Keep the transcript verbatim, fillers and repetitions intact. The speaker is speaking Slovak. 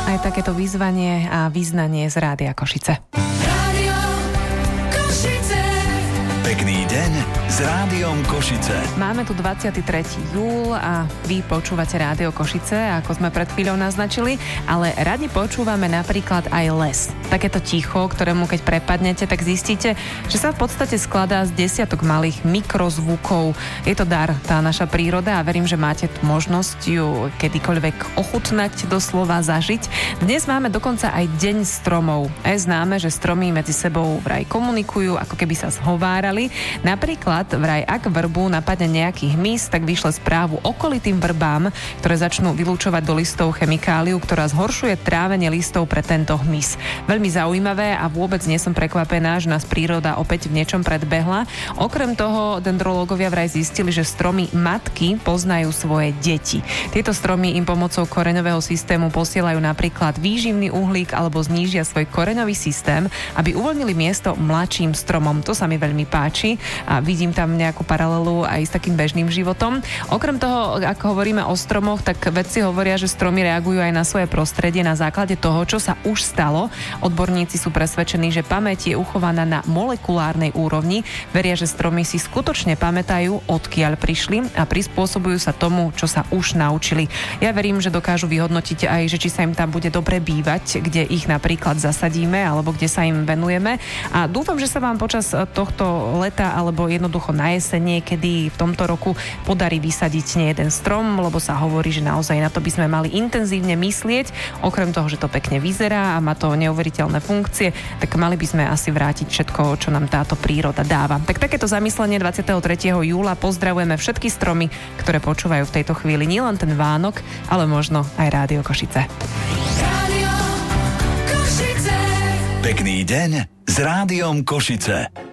aj takéto vyzvanie a význanie z Rádia Košice. Rádio Košice. Pekný deň s Rádiom Košice. Máme tu dvadsiateho tretieho júla a vy počúvate Rádio Košice, ako sme pred chvíľou naznačili, ale radi počúvame napríklad aj les. Takéto ticho, ktorému keď prepadnete, tak zistíte, že sa v podstate skladá z desiatok malých mikrozvukov. Je to dar, tá naša príroda, a verím, že máte tu možnosť ju kedykoľvek ochutnať, doslova zažiť. Dnes máme dokonca aj deň stromov. Je známe, že stromy medzi sebou vraj komunikujú, ako keby sa zhovárali. Napríklad vraj, ak vrbu napadne nejaký hmyz, tak vyšle správu okolitým vrbám, ktoré začnú vylúčovať do listov chemikáliu, ktorá zhoršuje trávenie listov pre tento hmyz. Veľmi zaujímavé a vôbec nie som prekvapená, že nás príroda opäť v niečom predbehla. Okrem toho, dendrológovia vraj zistili, že stromy matky poznajú svoje deti. Tieto stromy im pomocou koreňového systému posielajú napríklad výživný uhlík alebo znížia svoj koreňový systém, aby uvoľnili miesto mladším stromom. To sa mi veľmi páči a vidím tam nejakú paralelu aj s takým bežným životom. Okrem toho, ako hovoríme o stromoch, tak vedci hovoria, že stromy reagujú aj na svoje prostredie na základe toho, čo sa už stalo. Odborníci sú presvedčení, že pamäť je uchovaná na molekulárnej úrovni. Veria, že stromy si skutočne pamätajú, odkiaľ prišli a prispôsobujú sa tomu, čo sa už naučili. Ja verím, že dokážu vyhodnotiť aj, že či sa im tam bude dobre bývať, kde ich napríklad zasadíme alebo kde sa im venujeme. A dúfam, že sa vám počas tohto leta alebo jednoducho na jeseň niekedy v tomto roku podarí vysadiť nie jeden strom, lebo sa hovorí, že naozaj na to by sme mali intenzívne myslieť. Okrem toho, že to pekne vyzerá a má to neuveriteľné funkcie, tak mali by sme asi vrátiť všetko, čo nám táto príroda dáva. Tak takéto zamyslenie dvadsiateho tretieho júla. Pozdravujeme všetky stromy, ktoré počúvajú v tejto chvíli nielen ten Vánok, ale možno aj Rádio Košice. Rádio Košice. Pekný deň s Rádiom Košice.